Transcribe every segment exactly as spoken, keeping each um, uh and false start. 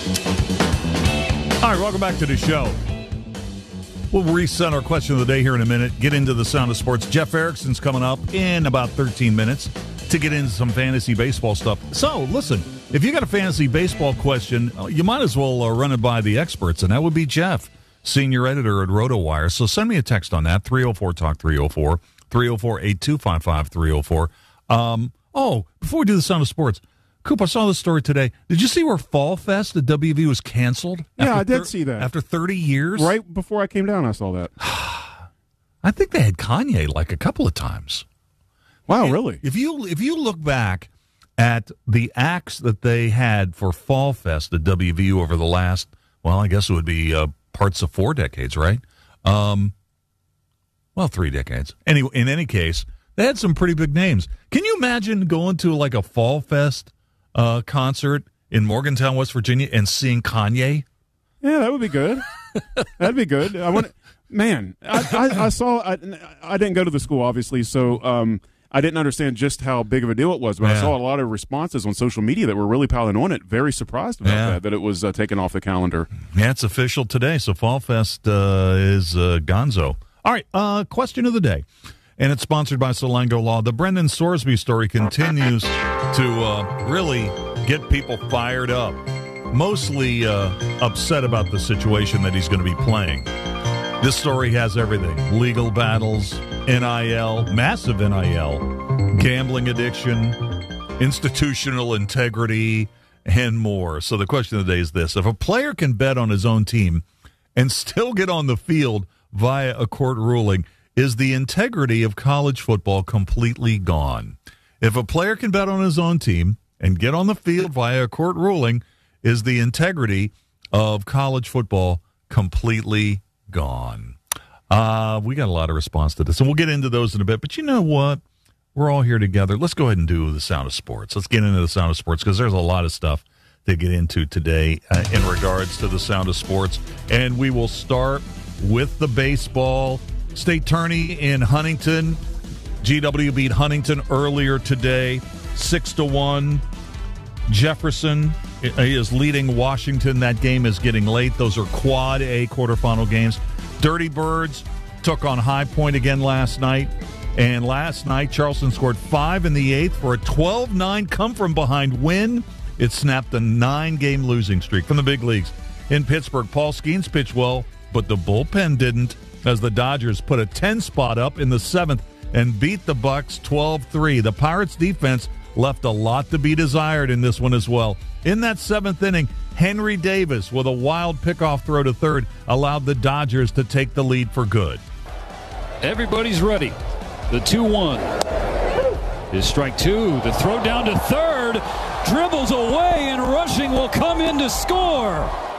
All right, welcome back to the show. We'll reset our question of the day here in a minute, get into the sound of sports. Jeff Erickson's coming up in about thirteen minutes to get into some fantasy baseball stuff. So, listen, if you got a fantasy baseball question, you might as well uh, run it by the experts, and that would be Jeff, senior editor at RotoWire. So send me a text on that, three oh four talk three oh four, three oh four, eight two five five, three oh four. Um, oh, before we do the sound of sports, Coop, I saw this story today. Did you see where Fall Fest at W V U was canceled? Yeah, I did thir- see that. After thirty years? Right before I came down, I saw that. I think they had Kanye like a couple of times. Wow, really? If you if you look back at the acts that they had for Fall Fest at W V U over the last, well, I guess it would be uh, parts of four decades, right? Um, well, three decades. Anyway, in any case, they had some pretty big names. Can you imagine going to like a Fall Fest uh, concert in Morgantown, West Virginia, and seeing Kanye? Yeah, that would be good. That'd be good. I want, man. I, I, I saw. I, I didn't go to the school, obviously, so um, I didn't understand just how big of a deal it was. But yeah. I saw a lot of responses on social media that were really piling on it. Very surprised about yeah. that. That it was uh, taken off the calendar. Yeah, it's official today. So Fall Fest uh, is uh, gonzo. All right. Uh, question of the day. And it's sponsored by Solango Law. The Brendan Sorsby story continues to uh, really get people fired up, mostly uh, upset about the situation that he's going to be playing. This story has everything. Legal battles, N I L, massive N I L, gambling addiction, institutional integrity, and more. So the question of the day is this. If a player can bet on his own team and still get on the field via a court ruling, is the integrity of college football completely gone? If a player can bet on his own team and get on the field via a court ruling, is the integrity of college football completely gone? Uh, we got a lot of response to this, and we'll get into those in a bit. But you know what? We're all here together. Let's go ahead and do the sound of sports. Let's get into the sound of sports because there's a lot of stuff to get into today uh, in regards to the sound of sports. And we will start with the baseball. State Tourney in Huntington. G W beat Huntington earlier today, six to one. Jefferson is leading Washington. That game is getting late. Those are Quad A quarterfinal games. Dirty Birds took on High Point again last night. And last night, Charleston scored five in the eighth for a twelve nine come-from-behind win. It snapped a nine-game losing streak from the big leagues. In Pittsburgh, Paul Skeens pitched well, but the bullpen didn't, as the Dodgers put a ten spot up in the seventh and beat the Bucks twelve three. The Pirates' defense left a lot to be desired in this one as well. In that seventh inning, Henry Davis, with a wild pickoff throw to third, allowed the Dodgers to take the lead for good. Everybody's ready. The two one is strike two. The throw down to third. Dribbles away, and rushing will come in to score.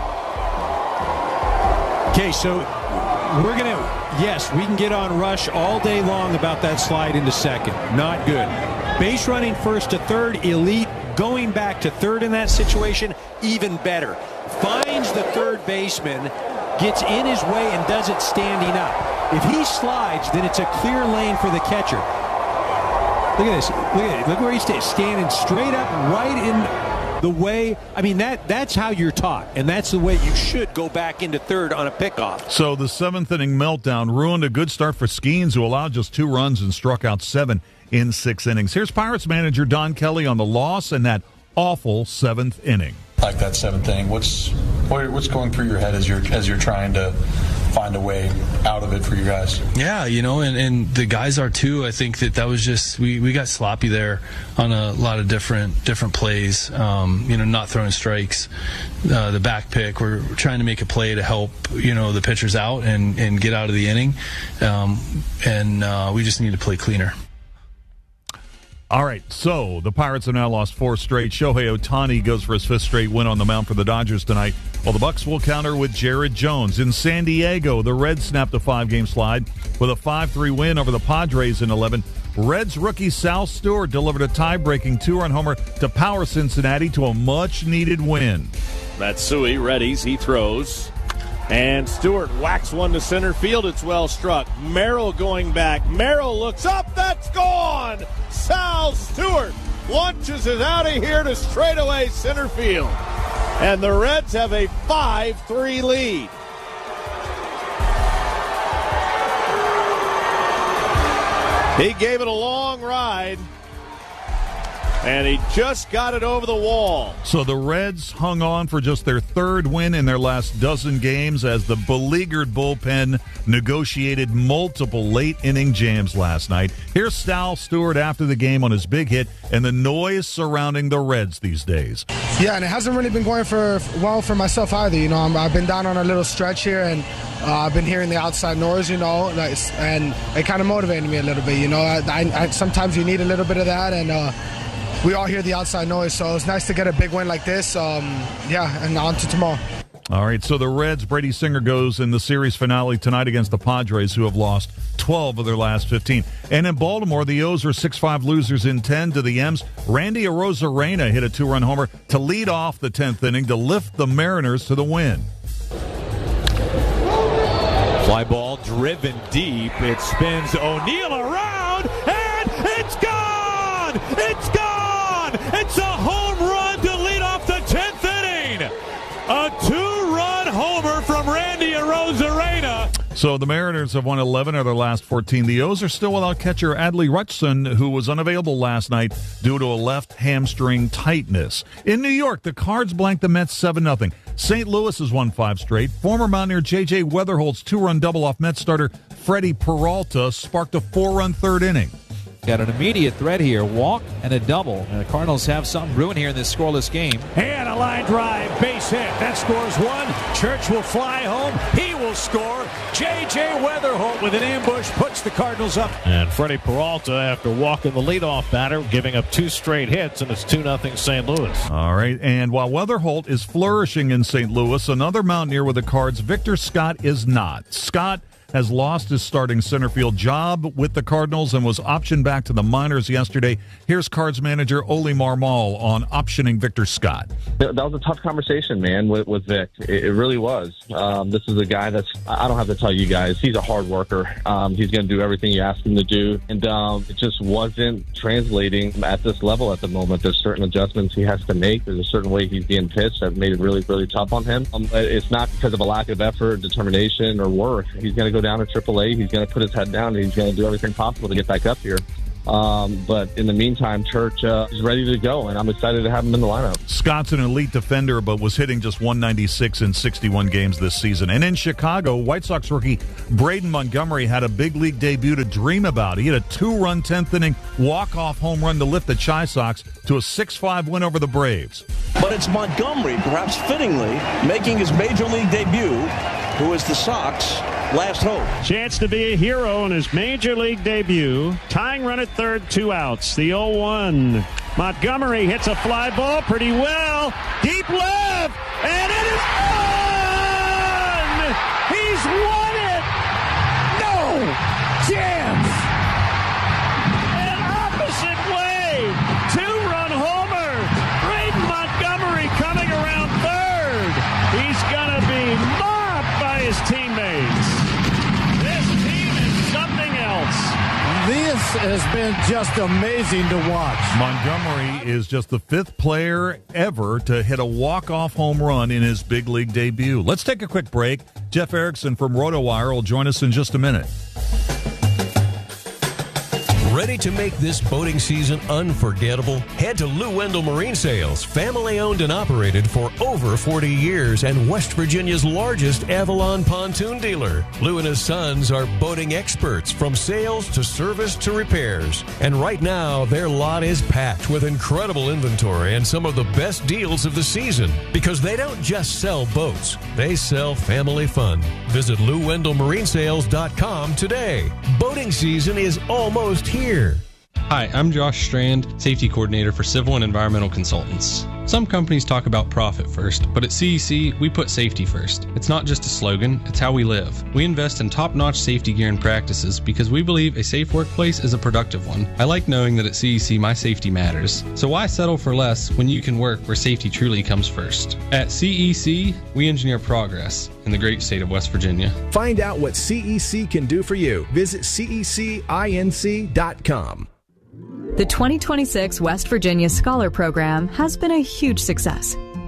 Okay, so we're going to, yes, we can get on Rush all day long about that slide into second. Not good. Base running first to third, elite. Going back to third in that situation, even better. Finds the third baseman, gets in his way, and does it standing up. If he slides, then it's a clear lane for the catcher. Look at this. Look at it. Look where he stays, standing straight up, right in the way. I mean, that that's how you're taught, and that's the way you should go back into third on a pickoff. So the seventh inning meltdown ruined a good start for Skeens, who allowed just two runs and struck out seven in six innings. Here's Pirates manager Don Kelly on the loss in that awful seventh inning. Like that seventh inning, what's what, what's going through your head as you're as you're trying to find a way out of it for you guys? Yeah, you know, and, and the guys are too. I think that that was just we, we got sloppy there on a lot of different different plays. Um, you know, not throwing strikes, uh, the back pick. We're trying to make a play to help you know the pitchers out and, and get out of the inning, um, and uh, we just need to play cleaner. All right, so the Pirates have now lost four straight. Shohei Ohtani goes for his fifth straight win on the mound for the Dodgers tonight. Well, the Bucks will counter with Jared Jones. In San Diego, the Reds snapped a five-game slide with a five three win over the Padres in eleven. Reds rookie Sal Stewart delivered a tie-breaking two-run homer to power Cincinnati to a much-needed win. Matsui readies, he throws. And Stewart whacks one to center field. It's well struck. Merrill going back. Merrill looks up. That's gone. Sal Stewart launches it out of here to straightaway center field. And the Reds have a five three lead. He gave it a long ride, and he just got it over the wall. So the Reds hung on for just their third win in their last dozen games as the beleaguered bullpen negotiated multiple late-inning jams last night. Here's Sal Stewart after the game on his big hit and the noise surrounding the Reds these days. Yeah, and it hasn't really been going for well for myself either. You know, I'm, I've been down on a little stretch here, and uh, I've been hearing the outside noise, you know, and it kind of motivated me a little bit. You know, I, I, I, sometimes you need a little bit of that, and uh, we all hear the outside noise, so it's nice to get a big win like this. Um, yeah, and on to tomorrow. All right, so the Reds, Brady Singer goes in the series finale tonight against the Padres, who have lost twelve of their last fifteen. And in Baltimore, the O's are six five losers in ten to the M's. Randy Arozarena hit a two-run homer to lead off the tenth inning to lift the Mariners to the win. Fly ball driven deep. It spins O'Neill around, and it's gone! It's gone! It's a home run to lead off the tenth inning! A two-run homer from Randy Arozarena. So the Mariners have won eleven of their last fourteen. The O's are still without catcher Adley Rutschman, who was unavailable last night due to a left hamstring tightness. In New York, the Cards blanked the Mets seven nothing. Saint Louis has won five straight. Former Mountaineer J J Weatherholt's two-run double off Mets starter Freddie Peralta sparked a four-run third inning. Got an immediate threat here, walk and a double. And the Cardinals have something brewing here in this scoreless game. And a line drive, base hit. That scores one. Church will fly home. He will score. J J Weatherholt with an ambush puts the Cardinals up. And Freddie Peralta, after walking the leadoff batter, giving up two straight hits, and it's two nothing Saint Louis. All right, and while Weatherholt is flourishing in Saint Louis, another Mountaineer with the Cards, Victor Scott, is not. Scott has lost his starting center field job with the Cardinals and was optioned back to the minors yesterday. Here's Cards manager Oli Marmol on optioning Victor Scott. That was a tough conversation, man, with, with Vic. It, it really was. Um, this is a guy that's, I don't have to tell you guys, he's a hard worker. Um, he's going to do everything you ask him to do. And um, it just wasn't translating at this level at the moment. There's certain adjustments he has to make. There's a certain way he's being pitched that made it really, really tough on him. Um, it's not because of a lack of effort, determination, or work. He's going to go down to triple A. He's going to put his head down, and he's going to do everything possible to get back up here. Um, but in the meantime, Church uh, is ready to go, and I'm excited to have him in the lineup. Scott's an elite defender, but was hitting just one ninety-six in sixty-one games this season. And in Chicago, White Sox rookie Braden Montgomery had a big league debut to dream about. He had a two-run tenth inning walk-off home run to lift the Chi Sox to a six five win over the Braves. But it's Montgomery, perhaps fittingly, making his major league debut, who is the Sox last hope. Chance to be a hero in his major league debut. Tying run at third, two outs. The oh one. Montgomery hits a fly ball pretty well. Deep left. And it is gone! He's won it! No chance! An opposite way. Two-run homer. Braden Montgomery coming around third. He's going to be mobbed by his teammates. This has been just amazing to watch. Montgomery is just the fifth player ever to hit a walk-off home run in his big league debut. Let's take a quick break. Jeff Erickson from RotoWire will join us in just a minute. Ready to make this boating season unforgettable? Head to Lou Wendell Marine Sales, family owned and operated for over forty years and West Virginia's largest Avalon pontoon dealer. Lou and his sons are boating experts from sales to service to repairs. And right now, their lot is packed with incredible inventory and some of the best deals of the season. Because they don't just sell boats, they sell family fun. Visit Lou Wendell Marine Sales dot com today. Boating season is almost here. Here. Hi, I'm Josh Strand, Safety Coordinator for Civil and Environmental Consultants. Some companies talk about profit first, but at C E C, we put safety first. It's not just a slogan, it's how we live. We invest in top-notch safety gear and practices because we believe a safe workplace is a productive one. I like knowing that at C E C, my safety matters. So why settle for less when you can work where safety truly comes first? At C E C, we engineer progress in the great state of West Virginia. Find out what C E C can do for you. Visit C E C inc dot com. The twenty twenty-six West Virginia Scholar Program has been a huge success.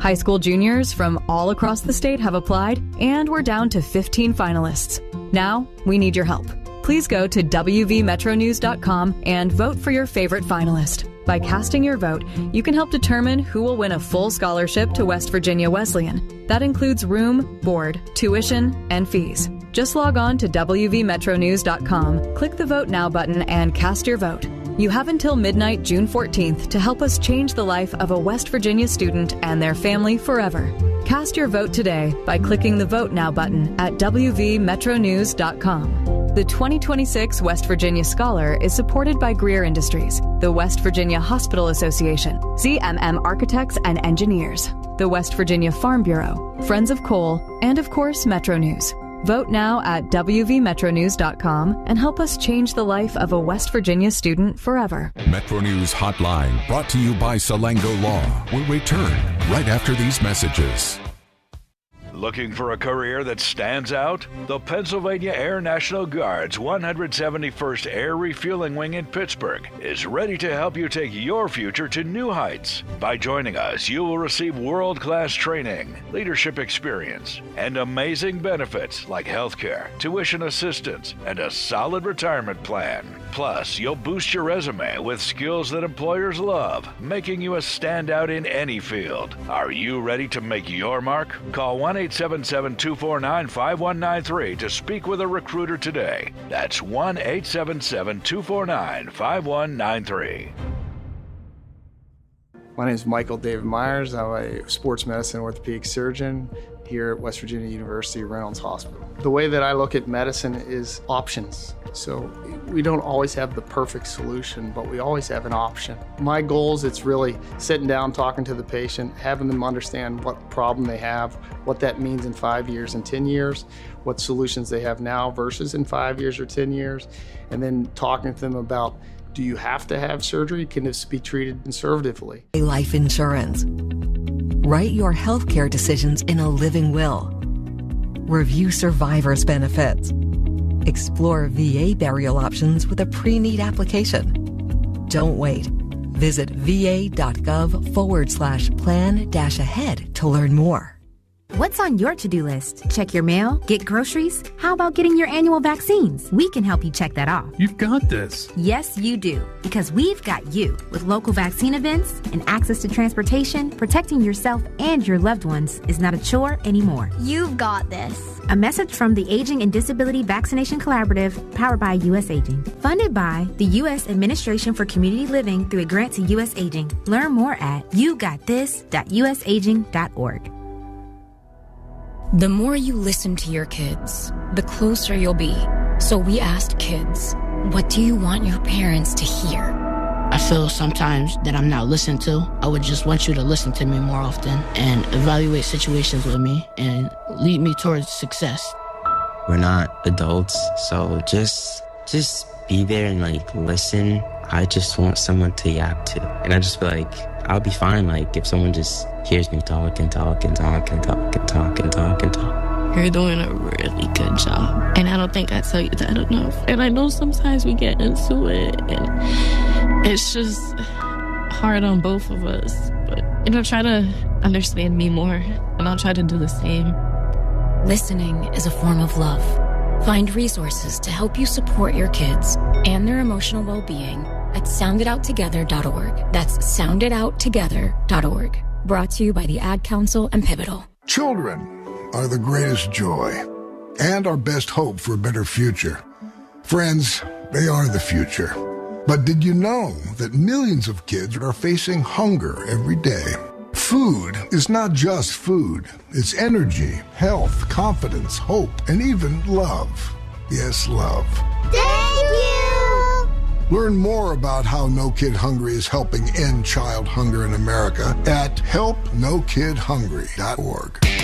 High school juniors from all across the state have applied, and we're down to fifteen finalists. Now, we need your help. Please go to W V Metro News dot com and vote for your favorite finalist. By casting your vote, you can help determine who will win a full scholarship to West Virginia Wesleyan. That includes room, board, tuition, and fees. Just log on to W V Metro News dot com, click the Vote Now button, and cast your vote. You have until midnight, June fourteenth, to help us change the life of a West Virginia student and their family forever. Cast your vote today by clicking the Vote Now button at W V Metro News dot com. The twenty twenty-six West Virginia Scholar is supported by Greer Industries, the West Virginia Hospital Association, Z M M Architects and Engineers, the West Virginia Farm Bureau, Friends of Coal, and of course, Metro News. Vote now at W V Metro News dot com and help us change the life of a West Virginia student forever. Metro News Hotline, brought to you by Salango Law, will return right after these messages. Looking for a career that stands out? The Pennsylvania Air National Guard's one hundred seventy-first Air Refueling Wing in Pittsburgh is ready to help you take your future to new heights. By joining us, you will receive world-class training, leadership experience, and amazing benefits like healthcare, tuition assistance, and a solid retirement plan. Plus, you'll boost your resume with skills that employers love, making you a standout in any field. Are you ready to make your mark? Call one eight seven seven, two four nine, five one nine three to speak with a recruiter today. That's one eight seven seven, two four nine, five one nine three. My name is Michael David Myers. I'm a sports medicine orthopedic surgeon here at West Virginia University Reynolds Hospital. The way that I look at medicine is options. So we don't always have the perfect solution, but we always have an option. My goal is it's really sitting down, talking to the patient, having them understand what problem they have, what that means in five years and ten years, what solutions they have now versus in five years or ten years, and then talking to them about, do you have to have surgery? Can this be treated conservatively? Life insurance. Write your healthcare decisions in a living will. Review survivor's benefits. Explore V A burial options with a pre-need application. Don't wait. Visit va.gov forward slash plan dash ahead to learn more. What's on your to-do list? Check your mail? Get groceries? How about getting your annual vaccines? We can help you check that off. You've got this. Yes, you do. Because we've got you. With local vaccine events and access to transportation, protecting yourself and your loved ones is not a chore anymore. You've got this. A message from the Aging and Disability Vaccination Collaborative, powered by U S Aging. Funded by the U S Administration for Community Living through a grant to U S Aging. Learn more at you got this dot u s aging dot org. The more you listen to your kids, the closer you'll be. So we asked kids, what do you want your parents to hear? I feel sometimes that I'm not listened to. I would just want you to listen to me more often and evaluate situations with me and lead me towards success. We're not adults, so just just be there and like listen. I just want someone to yap to. And I just feel like I'll be fine like if someone just hears me talk and talk and talk and talk and talk and talk and talk. You're doing a really good job. And I don't think I tell you that enough. And I know sometimes we get into it and it's just hard on both of us. But you know, try to understand me more and I'll try to do the same. Listening is a form of love. Find resources to help you support your kids and their emotional well-being at sound it out together dot org. That's sound it out together dot org. Brought to you by the Ad Council and Pivotal. Children are the greatest joy and our best hope for a better future. Friends, they are the future. But did you know that millions of kids are facing hunger every day? Food is not just food. It's energy, health, confidence, hope, and even love. Yes, love. Thank you! Learn more about how No Kid Hungry is helping end child hunger in America at help no kid hungry dot org.